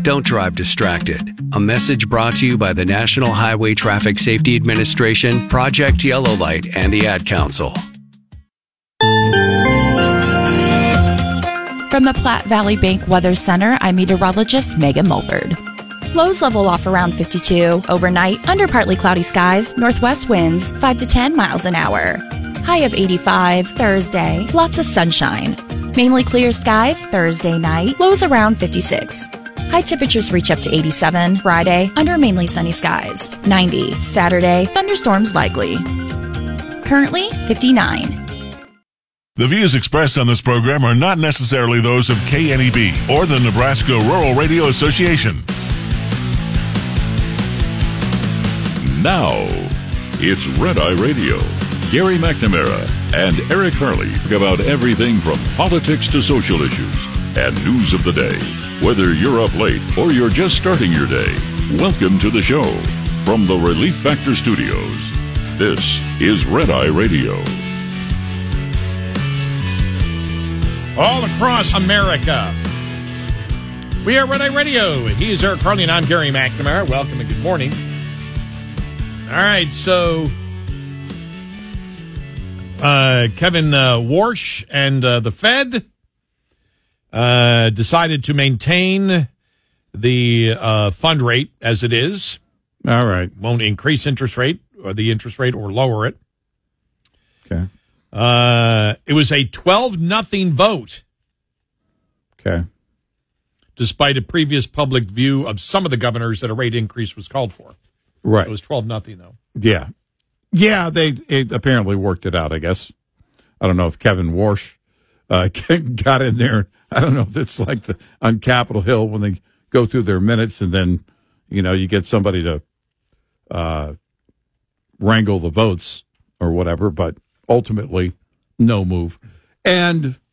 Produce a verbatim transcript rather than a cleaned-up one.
Don't drive distracted. A message brought to you by the National Highway Traffic Safety Administration, Project Yellow Light, and the Ad Council. From the Platte Valley Bank Weather Center, I'm meteorologist Megan Mulford. Lows level off around fifty-two. Overnight, under partly cloudy skies, northwest winds five to ten miles an hour. High of eighty-five Thursday. Lots of sunshine. Mainly clear skies Thursday night. Lows around fifty-six. High temperatures reach up to eighty-seven Friday, under mainly sunny skies. ninety Saturday. Thunderstorms likely. Currently fifty-nine. The views expressed on this program are not necessarily those of K N E B or the Nebraska Rural Radio Association. Now, it's Red Eye Radio. Gary McNamara and Eric Harley talk about everything from politics to social issues and news of the day. Whether you're up late or you're just starting your day, welcome to the show. From the Relief Factor Studios, this is Red Eye Radio. All across America, we are Red Eye Radio. He is Eric Harley, and I'm Gary McNamara. Welcome and good morning. All right, so uh, Kevin uh, Warsh and uh, the Fed uh, decided to maintain the uh, fund rate as it is. All right. Won't increase interest rate or the interest rate or lower it. Okay. Uh, it was a twelve nothing vote. Okay. Despite a previous public view of some of the governors that a rate increase was called for. Right. It was twelve nothing, though. Yeah. Yeah, they it apparently worked it out, I guess. I don't know if Kevin Warsh uh, got in there. I don't know if it's like the, on Capitol Hill when they go through their minutes and then, you know, you get somebody to uh, wrangle the votes or whatever, but ultimately, no move. And